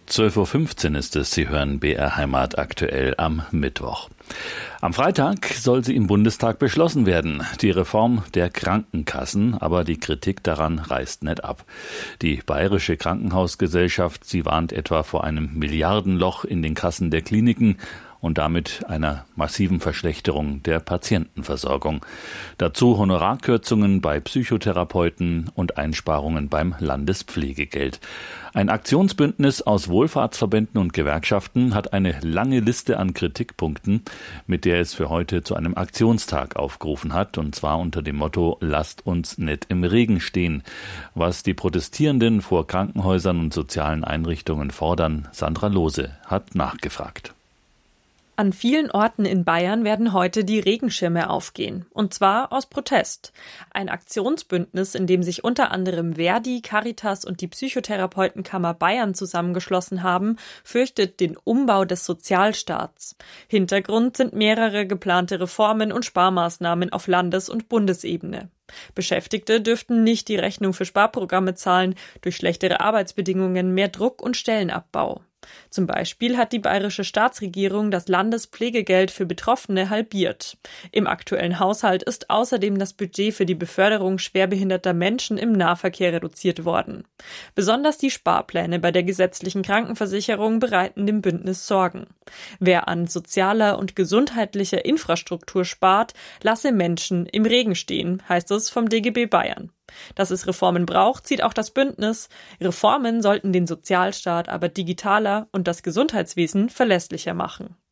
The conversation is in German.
12:15 Uhr ist es, Sie hören BR Heimat aktuell am Mittwoch. Am Freitag soll sie im Bundestag beschlossen werden, die Reform der Krankenkassen, aber die Kritik daran reißt nicht ab. Die Bayerische Krankenhausgesellschaft, sie warnt etwa vor einem Milliardenloch in den Kassen der Kliniken und damit einer massiven Verschlechterung der Patientenversorgung. Dazu Honorarkürzungen bei Psychotherapeuten und Einsparungen beim Landespflegegeld. Ein Aktionsbündnis aus Wohlfahrtsverbänden und Gewerkschaften hat eine lange Liste an Kritikpunkten, mit der es für heute zu einem Aktionstag aufgerufen hat, und zwar unter dem Motto „Lasst uns nicht im Regen stehen". Was die Protestierenden vor Krankenhäusern und sozialen Einrichtungen fordern, Sandra Lohse hat nachgefragt. An vielen Orten in Bayern werden heute die Regenschirme aufgehen, und zwar aus Protest. Ein Aktionsbündnis, in dem sich unter anderem Verdi, Caritas und die Psychotherapeutenkammer Bayern zusammengeschlossen haben, fürchtet den Umbau des Sozialstaats. Hintergrund sind mehrere geplante Reformen und Sparmaßnahmen auf Landes- und Bundesebene. Beschäftigte dürften nicht die Rechnung für Sparprogramme zahlen, durch schlechtere Arbeitsbedingungen, mehr Druck und Stellenabbau. Zum Beispiel hat die bayerische Staatsregierung das Landespflegegeld für Betroffene halbiert. Im aktuellen Haushalt ist außerdem das Budget für die Beförderung schwerbehinderter Menschen im Nahverkehr reduziert worden. Besonders die Sparpläne bei der gesetzlichen Krankenversicherung bereiten dem Bündnis Sorgen. Wer an sozialer und gesundheitlicher Infrastruktur spart, lasse Menschen im Regen stehen, heißt es vom DGB Bayern. Dass es Reformen braucht, sieht auch das Bündnis. Reformen sollten den Sozialstaat aber digitaler und das Gesundheitswesen verlässlicher machen.